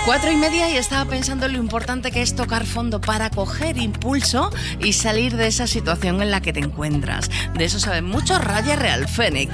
4:30 y estaba pensando en lo importante que es tocar fondo para coger impulso y salir de esa situación en la que te encuentras. De eso sabe mucho Raya Real Fénix.